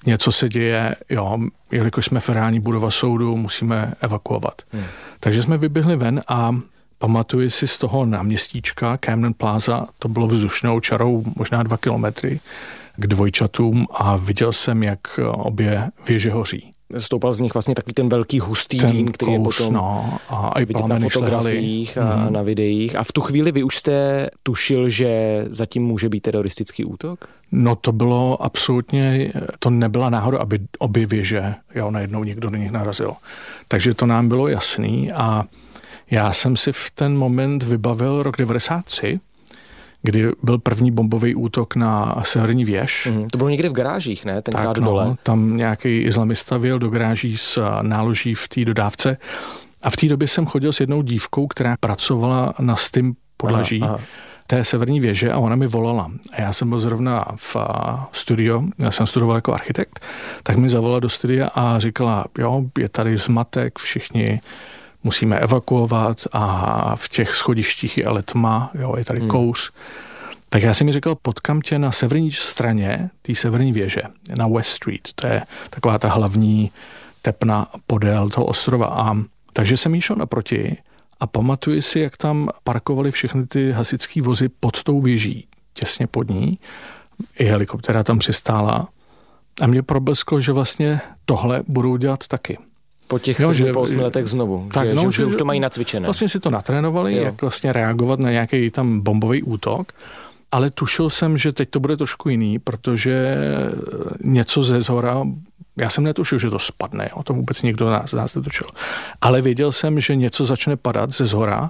něco se děje, jo, jelikož jsme federální budova soudu, musíme evakuovat. Takže jsme vyběhli ven a pamatuji si z toho náměstíčka Camden Plaza, to bylo vzdušnou čarou možná 2 kilometry k dvojčatům a viděl jsem, jak obě věže hoří. Stoupal z nich vlastně takový ten velký hustý dým, který je potom a i vidět na fotografiích a na videích. A v tu chvíli vy už jste tušil, že zatím může být teroristický útok? No to bylo absolutně, to nebyla náhoda, aby obě věže, jo, najednou někdo do nich narazil. Takže to nám bylo jasný a já jsem si v ten moment vybavil rok 1993, kdy byl první bombový útok na severní věž. To bylo někde v garážích, ne? Tenkrát dole. No, tam nějaký islamista vjel do garáží s náloží v té dodávce a v té době jsem chodil s jednou dívkou, která pracovala na STIM podlaží té severní věže a ona mi volala. A já jsem byl zrovna v studiu, já jsem studoval jako architekt, tak mi zavolala do studia a říkala, jo, je tady zmatek, všichni musíme evakuovat a v těch schodištích je ale tma, jo, je tady kouř. Tak já jsem mi říkal, potkám tě na severní straně té severní věže, na West Street, to je taková ta hlavní tepna podél toho ostrova. Takže jsem jí šel naproti a pamatuji si, jak tam parkovali všechny ty hasičský vozy pod tou věží, těsně pod ní. I helikoptéra tam přistála. A mě problesklo, že vlastně tohle budou dělat taky. Po těch 8 letech znovu, tak, že už to mají nacvičené. Vlastně si to natrénovali, jak vlastně reagovat na nějaký tam bombový útok, ale tušil jsem, že teď to bude trošku jiný, protože něco ze zhora, já jsem netušil, že to spadne, jo, to vůbec nikdo z nás netušil, ale věděl jsem, že něco začne padat ze zhora.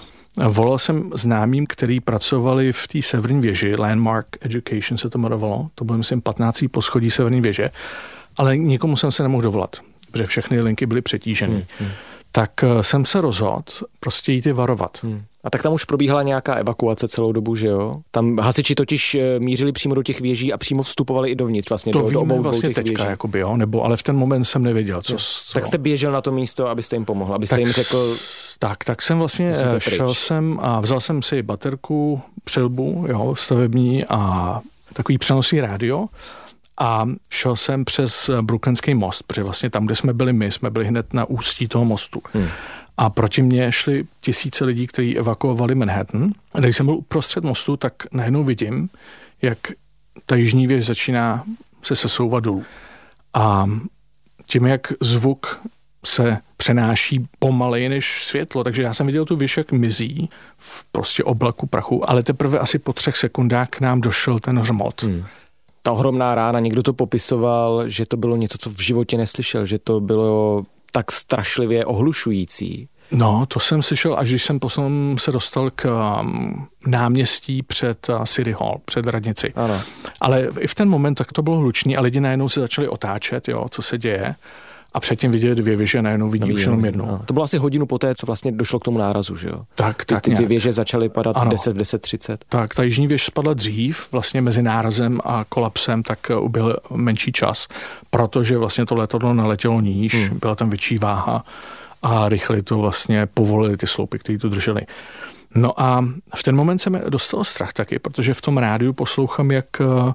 Volal jsem známým, který pracovali v té severní věži, Landmark Education se to jmenovalo, to bylo myslím 15. poschodí severní věže, ale nikomu jsem se nemohl dovolat, protože všechny linky byly přetížené. Tak jsem se rozhodl prostě jít je varovat. A tak tam už probíhala nějaká evakuace celou dobu, že jo? Tam hasiči totiž mířili přímo do těch věží a přímo vstupovali i dovnitř vlastně to do obou vlastně těch teďka, věží. Jakoby, jo, nebo, ale v ten moment jsem nevěděl, co. Tak jste běžel na to místo, abyste jim pomohl, abyste jim řekl... Tak jsem vlastně šel jsem a vzal jsem si baterku, přilbu, jo, stavební a takový přenosný rádio a šel jsem přes Brooklynský most, protože vlastně tam, kde jsme byli hned na ústí toho mostu. A proti mně šli tisíce lidí, kteří evakuovali Manhattan. A když jsem byl uprostřed mostu, tak najednou vidím, jak ta jižní věž začíná se sesouvat dolů. A tím, jak zvuk se přenáší pomaleji než světlo, takže já jsem viděl tu věž, jak mizí v prostě oblaku prachu, ale teprve asi po 3 sekundách k nám došel ten hřmot. Ta ohromná rána, někdo to popisoval, že to bylo něco, co v životě neslyšel, že to bylo tak strašlivě ohlušující. No, to jsem slyšel, až když jsem potom se dostal k náměstí před City Hall, před radnici. Ano. Ale i v ten moment tak to bylo hlučný a lidi najednou se začali otáčet, jo, co se děje. A předtím viděli 2 věže, najednou vidí už jenom jednu. No. To bylo asi hodinu poté, co vlastně došlo k tomu nárazu, že jo? Tak ty 2 věže začaly padat v 10:30. Tak, ta jižní věž spadla dřív, vlastně mezi nárazem a kolapsem, tak uběhl menší čas, protože vlastně to letadlo naletělo níž, byla tam větší váha a rychle to vlastně povolili ty sloupy, které to drželi. No a v ten moment se mi dostal strach taky, protože v tom rádiu poslouchám, jak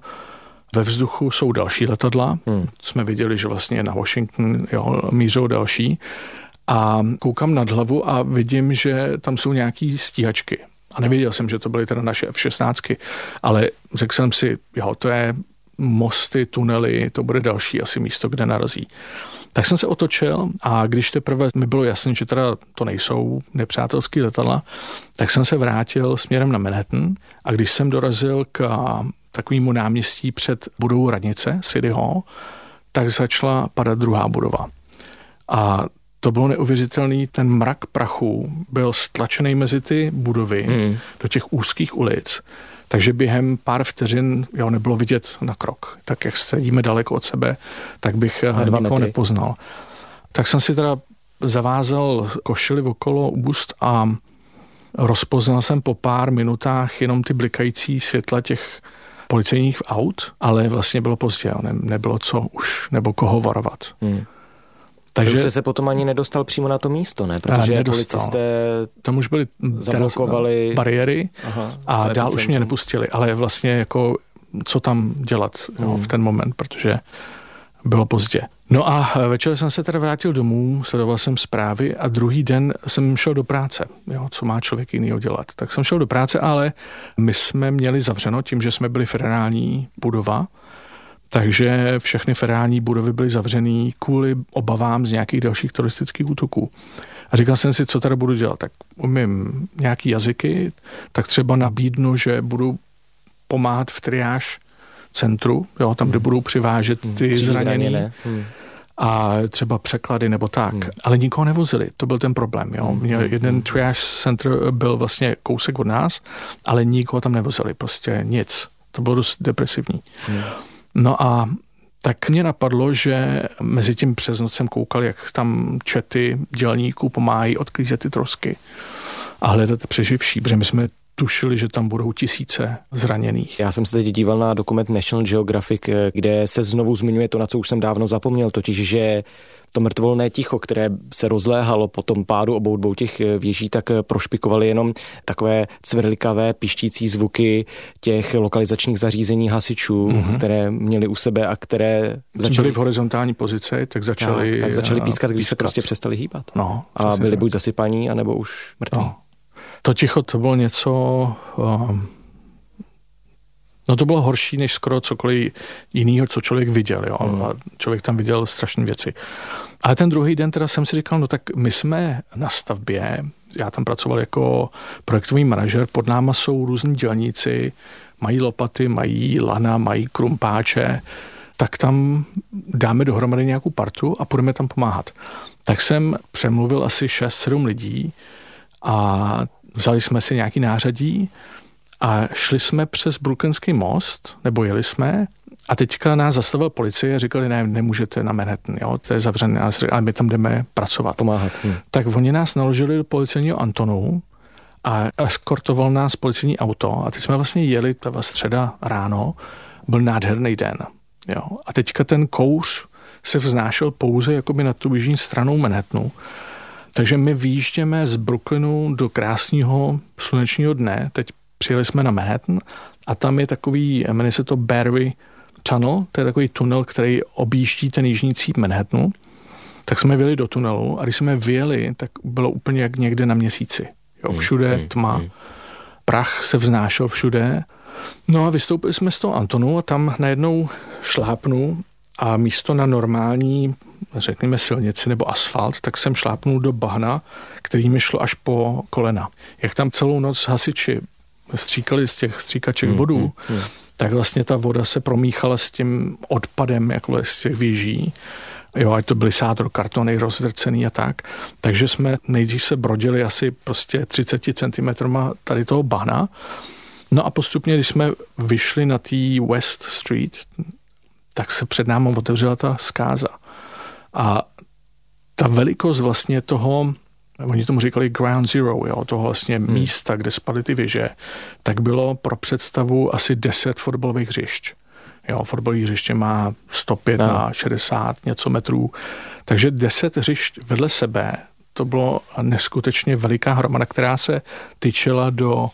ve vzduchu jsou další letadla. Jsme viděli, že vlastně na Washington mířou další. A koukám nad hlavu a vidím, že tam jsou nějaký stíhačky. A nevěděl jsem, že to byly teda naše F-16, ale řekl jsem si, to je mosty, tunely, to bude další asi místo, kde narazí. Tak jsem se otočil a když teprve mi bylo jasné, že teda to nejsou nepřátelský letadla, tak jsem se vrátil směrem na Manhattan a když jsem dorazil k takovému náměstí před budovou radnice, City Hall, tak začala padat druhá budova. A to bylo neuvěřitelný, ten mrak prachu byl stlačený mezi ty budovy do těch úzkých ulic, takže během pár vteřin nebylo vidět na krok. Tak jak sedíme daleko od sebe, tak bych nikoho nepoznal. Tak jsem si teda zavázal košili okolo úst a rozpoznal jsem po pár minutách jenom ty blikající světla těch policejních aut, ale vlastně bylo pozdě, nebylo co už, nebo koho varovat. Takže jste se potom ani nedostal přímo na to místo, ne? Protože policisté tam už byli zablokovali bariéry a dál už mě nepustili, ale vlastně jako co tam dělat v ten moment, protože bylo pozdě. No a večer jsem se teda vrátil domů, sledoval jsem zprávy a druhý den jsem šel do práce. Jo, co má člověk jinýho dělat? Tak jsem šel do práce, ale my jsme měli zavřeno tím, že jsme byli federální budova, takže všechny federální budovy byly zavřený kvůli obavám z nějakých dalších teroristických útoků. A říkal jsem si, co teda budu dělat. Tak umím nějaký jazyky, tak třeba nabídnu, že budu pomáhat v triáž centru, jo, tam, kde budou přivážet ty zranění a třeba překlady nebo tak. Ale nikoho nevozili, to byl ten problém. Jo. Jeden triáž center byl vlastně kousek od nás, ale nikoho tam nevozili, prostě nic. To bylo dost depresivní. No a tak mě napadlo, že mezi tím přes noc jsem koukal, jak tam čety dělníků pomáhají odklízet ty trosky a hledat přeživší, protože my jsme tušili, že tam budou tisíce zraněných. Já jsem se teď díval na dokument National Geographic, kde se znovu zmiňuje to, na co už jsem dávno zapomněl, totiž, že to mrtvolné ticho, které se rozléhalo po tom pádu obou dvou těch věží, tak prošpikovaly jenom takové cvrlikavé pištící zvuky těch lokalizačních zařízení hasičů, které měli u sebe a které začaly v horizontální pozici, tak začaly pískat, když se prostě přestali hýbat. No, a byli buď zasypaní, anebo už mrtví. No. To ticho, to bylo něco... No to bylo horší, než skoro cokoliv jiného, co člověk viděl. Jo? A člověk tam viděl strašné věci. Ale ten druhý den teda jsem si říkal, no tak my jsme na stavbě, já tam pracoval jako projektový manažer, pod náma jsou různí dělníci, mají lopaty, mají lana, mají krumpáče, tak tam dáme dohromady nějakou partu a půjdeme tam pomáhat. Tak jsem přemluvil asi 6-7 lidí a vzali jsme si nějaký nářadí a šli jsme přes Brooklynský most, nebo jeli jsme, a teďka nás zastavila policie a říkali, ne, nemůžete na Manhattan, jo, to je zavřené, ale my tam jdeme pracovat. Pomáhat. Tak oni nás naložili do policejního Antonu a eskortoval nás policejní auto a teď jsme vlastně jeli, to byla středa ráno, byl nádherný den, jo. A teďka ten kouř se vznášel pouze jakoby nad tu jižní stranou Manhattanu. Takže my vyjížděme z Brooklynu do krásného slunečního dne. Teď přijeli jsme na Manhattan a tam je takový, jmenuje se to Battery Tunnel, to je takový tunel, který objíždí ten jižní cíp Manhattanu. Tak jsme vyjeli do tunelu a když jsme vyjeli, tak bylo úplně jak někde na měsíci. Jo, všude tma, prach se vznášel všude. No a vystoupili jsme z toho Antonu a tam najednou šlápnu a místo na normální, řekněme, silnici nebo asfalt, tak jsem šlápnul do bahna, který mi šlo až po kolena. Jak tam celou noc hasiči stříkali z těch stříkaček vodu, tak vlastně ta voda se promíchala s tím odpadem jako z těch věží. Jo, ať to byly sádrokartony rozdrcený a tak. Takže jsme nejdřív se brodili asi prostě 30 cm tady toho bahna. No a postupně, když jsme vyšli na té West Street, tak se před námi otevřela ta zkáza. A ta velikost vlastně toho, oni tomu říkali Ground Zero, jo, toho vlastně místa, kde spadly ty věže, tak bylo pro představu asi 10 fotbalových hřišť. Jo, fotbalové hřiště má 105 na 60 něco metrů, takže 10 hřišť vedle sebe, to bylo neskutečně veliká hromada, která se tyčila do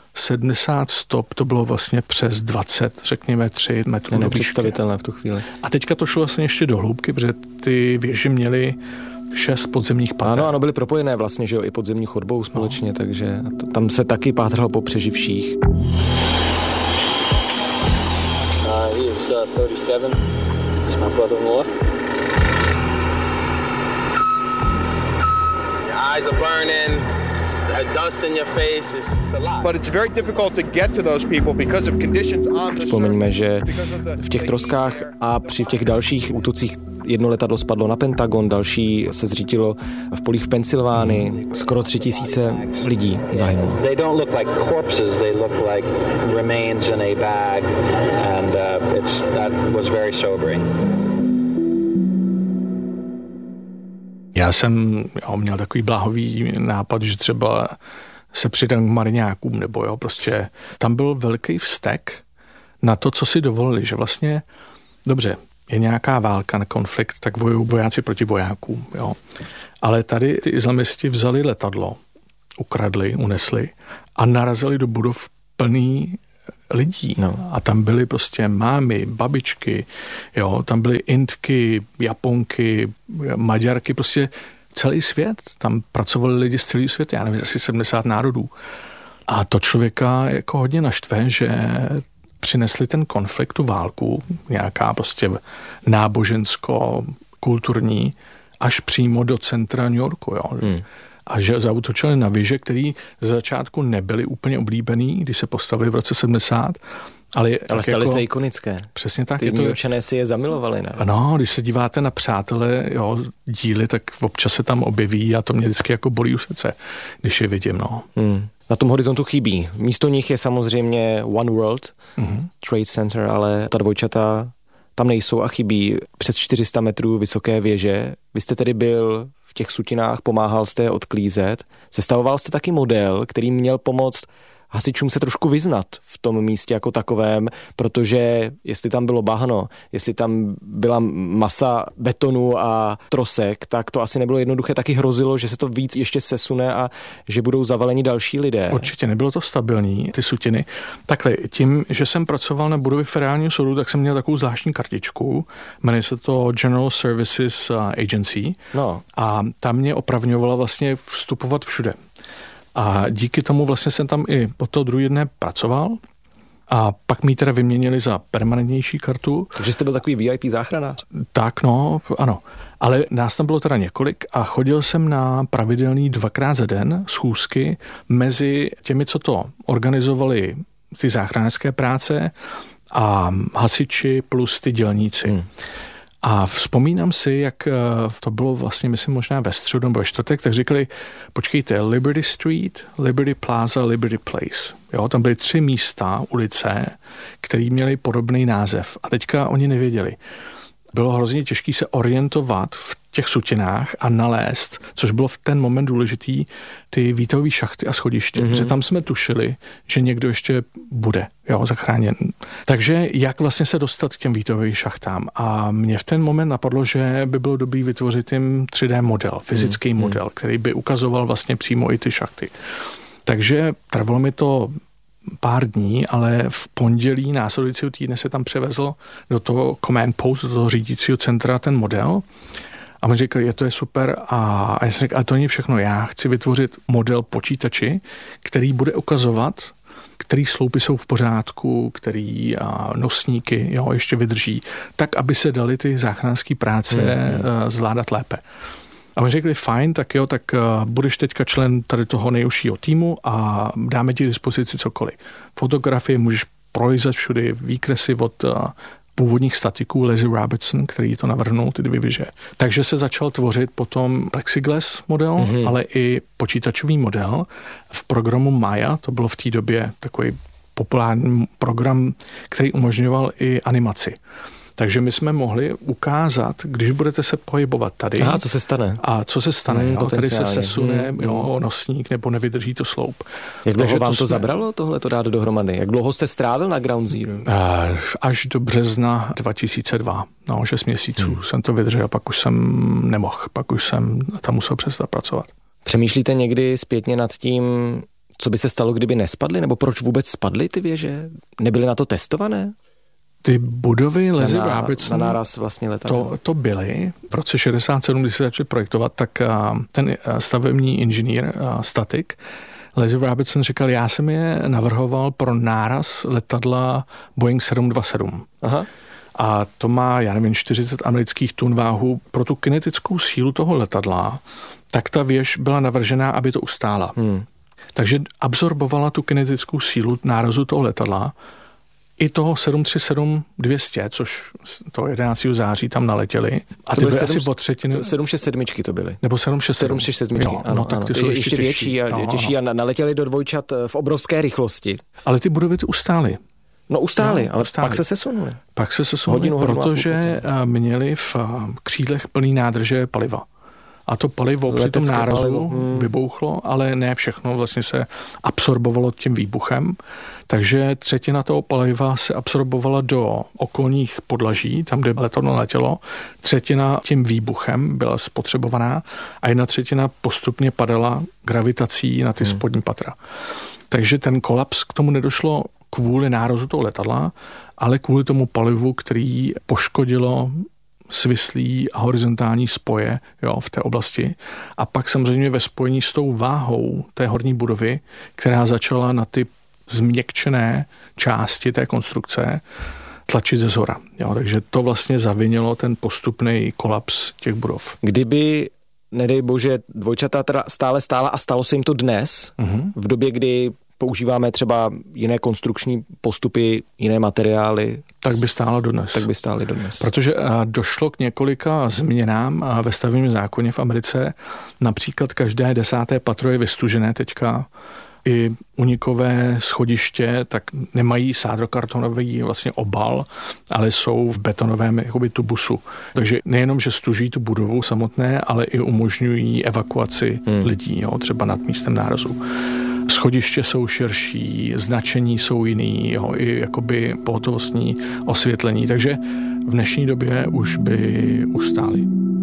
70 stop, to bylo vlastně přes 20, řekněme 3 metrů. To nepředstavitelné v tu chvíli. A teďka to šlo vlastně ještě do hloubky, protože ty věže měly 6 podzemních pater. Ano, byly propojené vlastně, že jo, i podzemní chodbou společně, takže tam se taky pátralo po přeživších. He is 37. It's my brother-in-law. Your eyes are burning. Dust in your face. It's a lot. But it's very difficult to get to those people because of conditions on the. Připomeňme, že v těch troskách a při těch dalších útocích jedno letadlo spadlo na Pentagon, další se zřítilo v polích v Pensylvánii. Skoro 3000 lidí zahynulo. They don't look like corpses, they look like remains in a bag, and that was very sobering. Já jsem měl takový bláhový nápad, že třeba se přidám k mariňákům, nebo jo, prostě tam byl velký vztek na to, co si dovolili, že vlastně, dobře, je nějaká válka na konflikt, tak vojují vojáci proti vojákům, jo. Ale tady ty islamisti vzali letadlo, ukradli, unesli a narazili do budov plný lidí. No. A tam byly prostě mámy, babičky, jo, tam byly Indky, Japonky, Maďarky, prostě celý svět. Tam pracovali lidi z celého světa, já nevím, asi 70 národů. A to člověka jako hodně naštve, že přinesli ten konflikt, tu válku, nějaká prostě nábožensko-kulturní, až přímo do centra New Yorku, jo. A že zaútočili na věže, které ze začátku nebyly úplně oblíbený, když se postavili v roce 70, ale staly se ikonické. Přesně tak. Ty občané si je zamilovali, ne? No, když se díváte na Přátelé, jo, díly, tak občas se tam objeví a to mě vždycky jako bolí u srdce, když je vidím, no. Na tom horizontu chybí. Místo nich je samozřejmě One World, Trade Center, ale ta dvojčata tam nejsou a chybí přes 400 metrů vysoké věže. Vy jste tedy byl v těch sutinách, pomáhal jste je odklízet. Sestavoval jste taky model, který měl pomoct hasičům se trošku vyznat v tom místě jako takovém, protože jestli tam bylo bahno, jestli tam byla masa betonu a trosek, tak to asi nebylo jednoduché. Taky hrozilo, že se to víc ještě sesune a že budou zavaleni další lidé. Určitě nebylo to stabilní, ty sutiny. Takhle, tím, že jsem pracoval na budově Federálního soudu, tak jsem měl takovou zvláštní kartičku, jmenuje se to General Services Agency, a ta mě opravňovala vlastně vstupovat všude. A díky tomu vlastně jsem tam i po toho druhý dne pracoval a pak mi teda vyměnili za permanentnější kartu. Takže jste byl takový VIP záchranář? Tak, no, ano. Ale nás tam bylo teda několik a chodil jsem na pravidelný 2x za den schůzky mezi těmi, co to organizovali, ty záchranářské práce a hasiči plus ty dělníci. A vzpomínám si, jak to bylo vlastně, myslím, možná ve středu nebo ve čtvrtek, tak říkali, počkejte, Liberty Street, Liberty Plaza, Liberty Place. Jo, tam byly 3 místa, ulice, které měly podobný název. A teďka oni nevěděli. Bylo hrozně těžké se orientovat v těch sutinách a nalézt, což bylo v ten moment důležitý, ty výtahové šachty a schodiště, protože tam jsme tušili, že někdo ještě bude, jo, zachráněn. Takže jak vlastně se dostat k těm výtahovým šachtám? A mě v ten moment napadlo, že by bylo dobré vytvořit jim 3D model, fyzický model, který by ukazoval vlastně přímo i ty šachty. Takže trvalo mi to pár dní, ale v pondělí následujícího týdne se tam převezl do toho command post, do toho řídícího centra ten model a on řekl, to je super a já jsem řekl, ale to není všechno, já chci vytvořit model počítači, který bude ukazovat, který sloupy jsou v pořádku, který nosníky ještě vydrží, tak, aby se daly ty záchranské práce zvládat lépe. A my řekli, fajn, tak jo, tak budeš teďka člen tady toho nejužšího týmu a dáme ti k dispozici cokoliv. Fotografie můžeš projít všude, výkresy od původních statiků Leslie Robertson, který to navrhnul, ty 2 věže. Takže se začal tvořit potom plexiglass model, ale i počítačový model v programu Maya, to bylo v té době takový populární program, který umožňoval i animaci. Takže my jsme mohli ukázat, když budete se pohybovat tady. Aha, co se stane? A co se stane, tady se sesune nosník nebo nevydrží to sloup. Jak dlouho vám to zabralo tohle to dát dohromady? Jak dlouho jste strávil na Ground Zero? Až do března 2002. 6 měsíců jsem to vydržel, pak už jsem nemohl, pak už jsem tam musel přestat pracovat. Přemýšlíte někdy zpětně nad tím, co by se stalo, kdyby nespadly? Nebo proč vůbec spadly ty věže? Nebyly na to testované? Ty budovy Leslie Robertson, na náraz vlastně letadlo. To byly. V roce 67, když se začali projektovat, tak ten stavební inženýr, statik, Leslie Robertson říkal, já jsem je navrhoval pro náraz letadla Boeing 727. Aha. A to má, 40 amerických tun váhu. Pro tu kinetickou sílu toho letadla, tak ta věž byla navržená, aby to ustála. Takže absorbovala tu kinetickou sílu nárazu toho letadla, i toho 737-200, což to 11. září tam naletěli. A ty byly asi po třetiny. 767 to byly. Nebo 767. Ano, tak ty jsou ještě větší a těžší a naletěli do dvojčat v obrovské rychlosti. Ale ty budovy ustály. No ustály, ale pak se sesunuli. Pak se sesunuli, protože měli v křídlech plný nádrže paliva. A to palivo při tom nárazu vybouchlo, ale ne všechno vlastně se absorbovalo tím výbuchem. Takže třetina toho paliva se absorbovala do okolních podlaží, tam, kde letadlo letělo. Třetina tím výbuchem byla spotřebovaná a 1/3 postupně padala gravitací na ty spodní patra. Takže ten kolaps k tomu nedošlo kvůli nárazu toho letadla, ale kvůli tomu palivu, který poškodilo svislý a horizontální spoje, jo, v té oblasti. A pak samozřejmě ve spojení s tou váhou té horní budovy, která začala na ty změkčené části té konstrukce tlačit ze zhora. Jo, takže to vlastně zavinilo ten postupný kolaps těch budov. Kdyby, nedej bože, dvojčata teda stále stála a stalo se jim to dnes, v době, kdy používáme třeba jiné konstrukční postupy, jiné materiály, tak by stálo dodnes. Tak by stály dodnes. Protože došlo k několika změnám ve stavebním zákoně v Americe. Například každé 10. patro je vystužené teďka. I unikové schodiště tak nemají sádrokartonový vlastně obal, ale jsou v betonovém jakoby tubusu. Takže nejenom, že stuží tu budovu samotné, ale i umožňují evakuaci lidí, jo, třeba nad místem nárazu. Schodiště jsou širší, značení jsou jiný, jo, i jakoby pohotovostní osvětlení, takže v dnešní době už by ustály.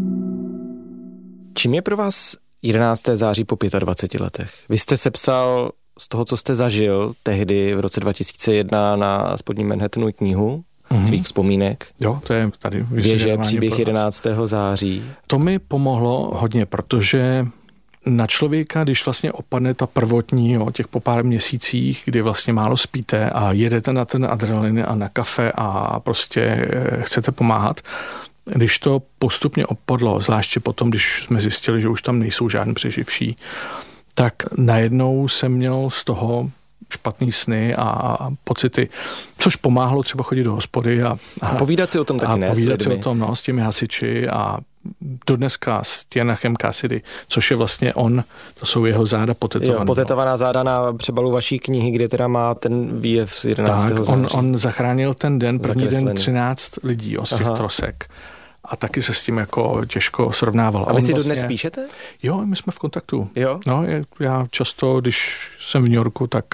Čím je pro vás 11. září po 25 letech? Vy jste sepsal z toho, co jste zažil tehdy v roce 2001 na spodním Manhattanu knihu svých vzpomínek. Jo, to je tady Věže, příběh 11. září. To mi pomohlo hodně, protože na člověka, když vlastně opadne ta prvotní, jo, těch po pár měsících, kdy vlastně málo spíte a jedete na ten adrenalin a na kafe a prostě chcete pomáhat, když to postupně opadlo, zvláště potom, když jsme zjistili, že už tam nejsou žádný přeživší, tak najednou jsem měl z toho špatný sny a pocity, což pomáhalo třeba chodit do hospody a povídat si o tom taky, ne? Povídat si o tom, no, s těmi hasiči a dodneska s Tianachem Cassidy, což je vlastně on, to jsou jeho záda potetované. Jo, potetovaná záda na přebalu vaší knihy, kde teda má ten výjev z 11. Tak, září. On zachránil ten den, první den 13 lidí z těch trosek. A taky se s tím jako těžko srovnával. A vy si dodnes píšete? Jo, my jsme v kontaktu. Jo? No, já často, když jsem v New Yorku, tak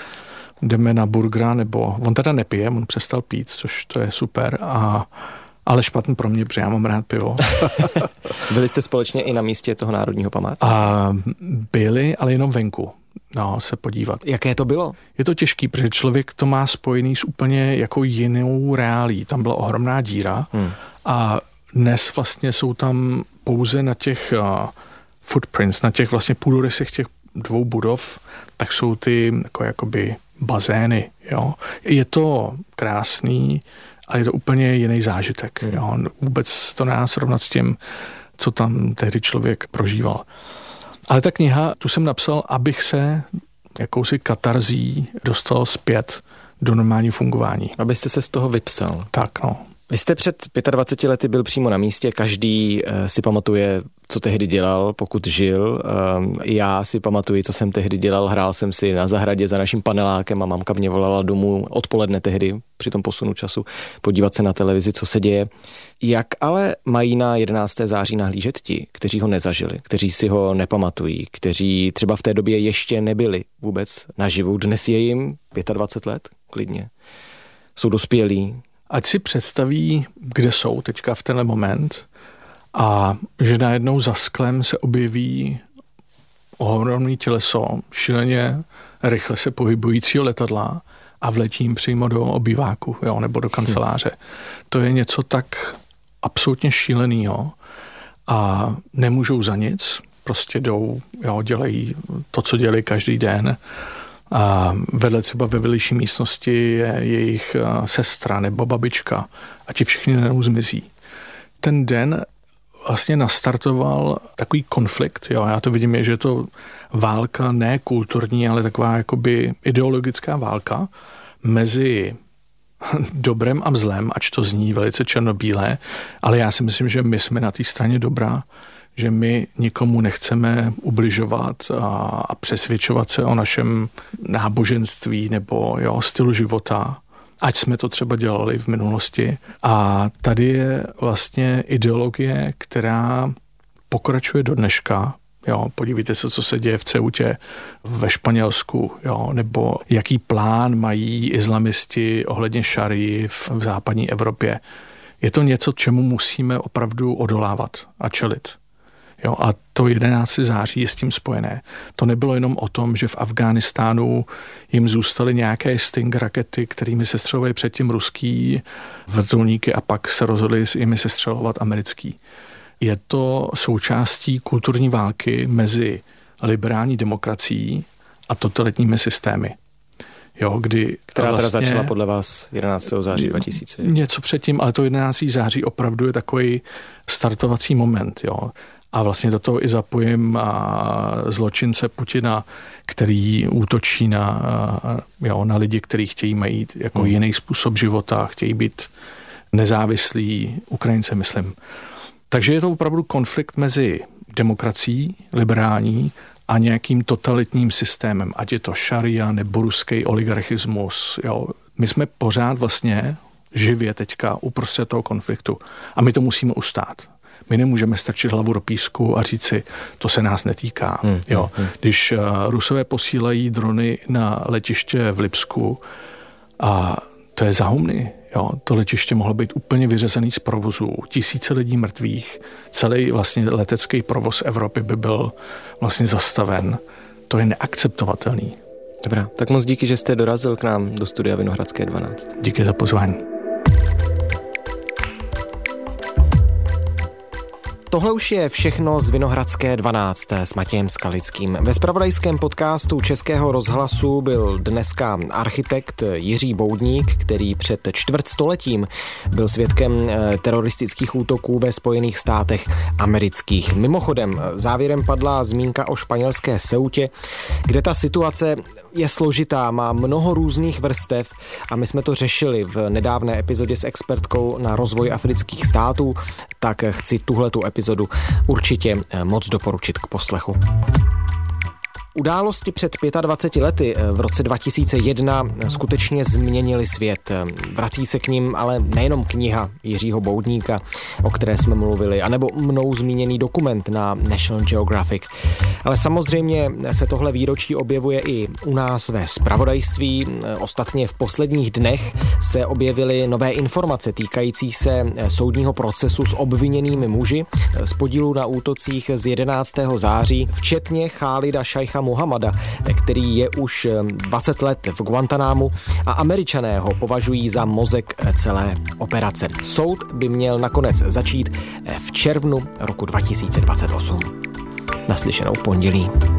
jdeme na burgera, nebo on teda nepije, on přestal pít, což to je super, ale špatný pro mě, protože já mám rád pivo. Byli jste společně i na místě toho národního památku? Byli, ale jenom venku. No, se podívat. Jaké to bylo? Je to těžký, protože člověk to má spojený s úplně jako jinou reálí. Tam byla ohromná díra a dnes vlastně jsou tam pouze na těch footprints, na těch vlastně půdorysech těch dvou budov, tak jsou ty jakoby bazény. Jo. Je to krásný, ale je to úplně jiný zážitek. Jo. Vůbec to nedá srovnat s tím, co tam tehdy člověk prožíval. Ale ta kniha, tu jsem napsal, abych se jakousi katarzí dostal zpět do normálního fungování. Abyste se z toho vypsal. Tak, no. Vy jste před 25 lety byl přímo na místě, každý si pamatuje, co tehdy dělal, pokud žil. Já si pamatuju, co jsem tehdy dělal, hrál jsem si na zahradě za naším panelákem a mamka mě volala domů odpoledne tehdy, při tom posunu času, podívat se na televizi, co se děje. Jak ale mají na 11. září nahlížet ti, kteří ho nezažili, kteří si ho nepamatují, kteří třeba v té době ještě nebyli vůbec naživu? Dnes je jim 25 let, klidně. Jsou dospělí. Ať si představí, kde jsou teďka v tenhle moment a že najednou za sklem se objeví ohromný těleso, šíleně rychle se pohybujícího letadla a vletí jim přímo do obýváku, jo, nebo do kanceláře. To je něco tak absolutně šílenýho a nemůžou za nic, prostě jdou, jo, dělají to, co dělají každý den. A vedle třeba ve vedlejší místnosti je jejich sestra nebo babička a ti všichni najednou zmizí. Ten den vlastně nastartoval takový konflikt, jo, já to vidím, že je to válka ne kulturní, ale taková jakoby ideologická válka mezi dobrem a zlem, ač to zní velice černobílé, ale já si myslím, že my jsme na té straně dobra, že my nikomu nechceme ubližovat a přesvědčovat se o našem náboženství nebo stylu života, ať jsme to třeba dělali v minulosti. A tady je vlastně ideologie, která pokračuje do dneška. Jo, podívejte se, co se děje v Ceutě ve Španělsku, jo, nebo jaký plán mají islamisti ohledně šarii v západní Evropě. Je to něco, čemu musíme opravdu odolávat a čelit. Jo, a to 11. září je s tím spojené. To nebylo jenom o tom, že v Afghánistánu jim zůstaly nějaké Sting rakety, kterými se střelovaly předtím ruský vrtulníky a pak se rozhodli jimi sestřelovat americký. Je to součástí kulturní války mezi liberální demokracií a totalitními systémy. Jo, která teda začala podle vás 11. září 2000? Něco předtím, ale to 11. září opravdu je takový startovací moment. Jo. A vlastně do toho i zapojím zločince Putina, který útočí na lidi, kteří chtějí mít jako jiný způsob života, chtějí být nezávislí, Ukrajince, myslím. Takže je to opravdu konflikt mezi demokracií, liberální, a nějakým totalitním systémem, ať je to šaria nebo ruský oligarchismus. Jo. My jsme pořád vlastně živě teďka uprostřed toho konfliktu a my to musíme ustát. My nemůžeme strčit hlavu do písku a říct si, to se nás netýká. Jo. Když Rusové posílají drony na letiště v Lipsku, a to je za humny. Jo. To letiště mohlo být úplně vyřazený z provozu, tisíce lidí mrtvých, celý vlastně letecký provoz Evropy by byl vlastně zastaven. To je neakceptovatelný. Dobrá, tak moc díky, že jste dorazil k nám do studia Vinohradské 12. Díky za pozvání. Tohle už je všechno z Vinohradské 12 s Matějem Skalickým. Ve zpravodajském podcastu Českého rozhlasu byl dneska architekt Jiří Boudník, který před čtvrtstoletím byl svědkem teroristických útoků ve Spojených státech amerických. Mimochodem, závěrem padla zmínka o španělské Ceutě, kde ta situace je složitá, má mnoho různých vrstev a my jsme to řešili v nedávné epizodě s expertkou na rozvoj afrických států, tak chci tuhletu epizodu určitě moc doporučit k poslechu. Události před 25 lety v roce 2001 skutečně změnily svět. Vrací se k nim ale nejenom kniha Jiřího Boudníka, o které jsme mluvili, anebo mnou zmíněný dokument na National Geographic. Ale samozřejmě se tohle výročí objevuje i u nás ve zpravodajství. Ostatně v posledních dnech se objevily nové informace týkající se soudního procesu s obviněnými muži z podílu na útocích z 11. září, včetně Chálida Šajcha Mohamada, který je už 20 let v Guantanámu a Američané ho považují za mozek celé operace. Soud by měl nakonec začít v červnu roku 2028. Naslyšenou v pondělí.